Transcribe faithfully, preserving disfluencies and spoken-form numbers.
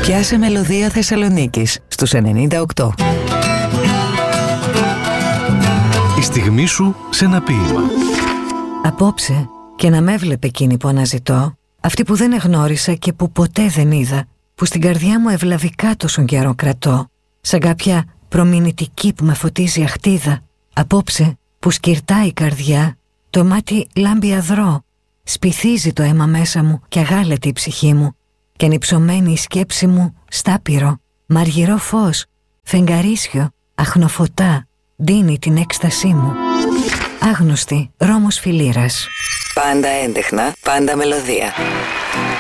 Πιάσε μελωδία Θεσσαλονίκης στους ενενήντα οκτώ. Η στιγμή σου σε ένα ποίημα. Απόψε και να με έβλεπε εκείνη που αναζητώ, αυτή που δεν εγνώρισα και που ποτέ δεν είδα, που στην καρδιά μου ευλαβικά τόσον καιρό κρατώ, σαν κάποια προμηνητική που με φωτίζει αχτίδα. Απόψε που σκυρτάει η καρδιά, το μάτι λάμπει αδρό, σπιθίζει το αίμα μέσα μου και αγάλεται η ψυχή μου, και ανυψωμένη η σκέψη μου στάπυρο, μαργυρό φως, φεγγαρίσιο, αχνοφωτά, δίνει την έκστασή μου. Άγνωστη, Ρώμος Φιλήρας. Πάντα έντεχνα, πάντα μελωδία.